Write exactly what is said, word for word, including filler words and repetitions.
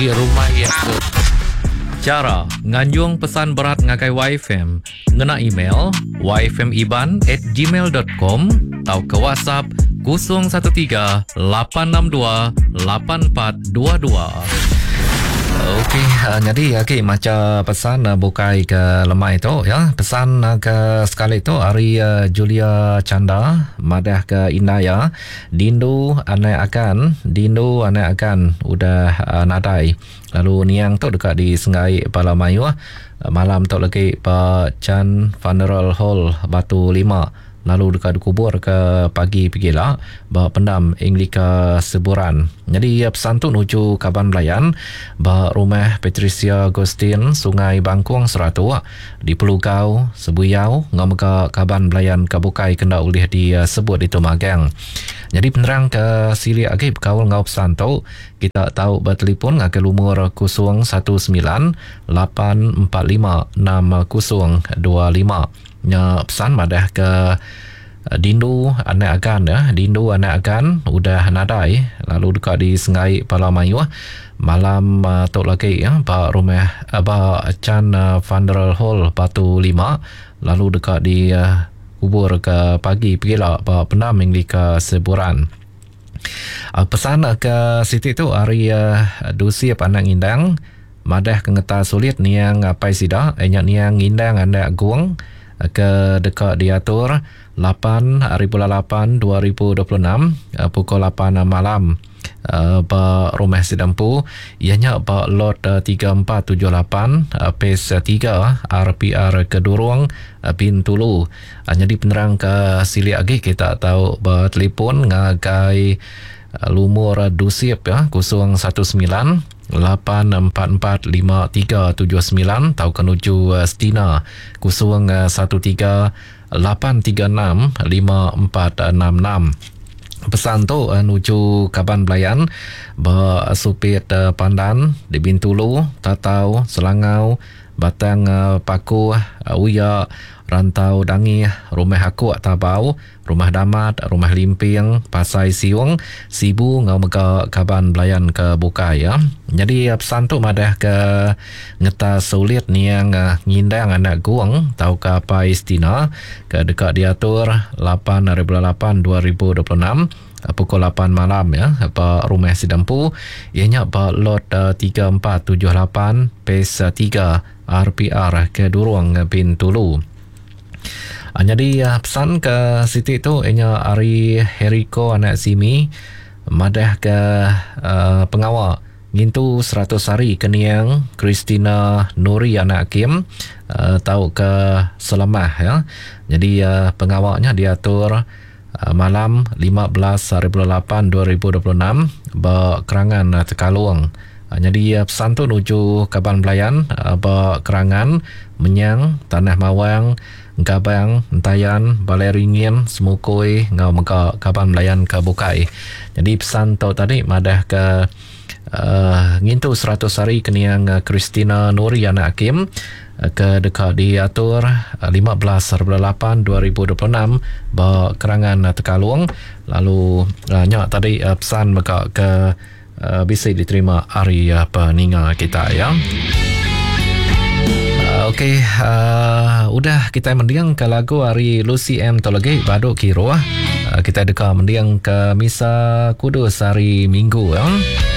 rumah yang ke cara nganjung pesan berat ngagai Y F M ngena email y f m iban at gmail dot com atau ke WhatsApp kosong satu tiga lapan enam dua lapan empat dua dua. Okey, uh, jadi okey macam pesan uh, bukai ke lemai tu ya. Pesan uh, ke sekali tu hari uh, Julia Chanda madah ke Inaya dindu anai akan dindu anai akan udah uh, nadai. Lalu niang tu dekat di Sengai Palamayu uh, malam tu lagi Pak Chan Funeral Hall Batu lima. Lalu dekat kubur ke pagi pergi lah bawa pendam Englika Seburan. Jadi pesan tu nuju Kaban Belayan bawa rumah Patricia Agustin Sungai Bangkuang Seratu di Pelugau Sebuyau ngomong Kaban Belayan Kabukai kena ulih di uh, sebut itu Magang. Jadi penerang ke sili lagi berkawal ngau pesan tu kita tahu bertelefon ngake lumur kosong satu sembilan lapan empat lima enam kosong dua lima. Nya pesan madah ke uh, dindu anak agan ya dindu anak agan udah nadai lalu dekat di Sengai Palamayu malam uh, tok lagi ya pak rumah uh, pak Chan uh, Funeral Hall Batu lima lalu dekat di uh, kubur ke pagi pergi lah pak pendam Englika Seburan. Uh, pesan uh, ke Siti tu hari uh, dusi anak indang madah kengeta sulit niang apa sida enyak niang indang anak guang ke dekat diatur lapan hari bulan lapan dua ribu dua puluh enam uh, pukul lapan malam uh, ba rumah Sidampu ianya ba lot uh, tiga empat tujuh lapan uh, pes tiga R P R Kedurung uh, Bintulu. Uh, jadi penerang ke sili lagi kita tahu ba telefon ngagai uh, lumur dusip ya kosong satu sembilan lapan empat empat lima tiga tujuh sembilan atau kenuju uh, Stina kosong satu tiga lapan tiga enam lima empat enam enam. Pesan tu uh, nuju Kaban Belayan ba supir uh, Pandan di Bintulu Tatau Selangau Batang uh, Paku uh, Uya Rantau Dangi Rumah Aku Tabau Rumah Damat Rumah Limping Pasai Siung Sibu ngau mega Kaban Belayan ke Bukai ya. Jadi pesan tu madah ke ngeta sulit niang uh, ngindang anak guang tau ke apa istina ke dekat diatur lapan hari bulan lapan dua ribu dua puluh enam pukul lapan malam ya apa rumah Sidampu ianya apa lot uh, tiga empat tujuh lapan pes tiga R P R Kedurung Bintulu. Uh, jadi uh, pesan ke Siti tu ianya Ari Heriko anak Simi madah ke uh, pengawal ngintu seratus hari keniang Christina Nuri anak Kim uh, tahu ke Selamah ya. Jadi uh, pengawalnya diatur uh, malam lima belas hari bulan lapan dua ribu dua puluh enam ba Kerangan uh, Tekalung. Uh, jadi uh, pesan tu nuju Kaban Belayan uh, ba Kerangan Menyang Tanah Mawang Gabang, Entayan, Baleringin, Semukui, ngau mega Kaban Belayan ke Bukai. Jadi pesan tu tadi madah ke uh, ngintu seratus hari keniang uh, Christina Nuri anak Hakim uh, ke dekat diatur uh, lima belas hari bulan lapan dua ribu dua puluh enam ba Kerangan uh, Tekalung. Lalu uh, nyak tadi uh, pesan mega ke uh, bisa diterima hari uh, peninga kita ya. Okey, uh, udah kita mendiang ke lagu hari Lucy M Tolagi Baduk Kiro. Uh, kita dekat mendiang ke Misa Kudus hari Minggu ya.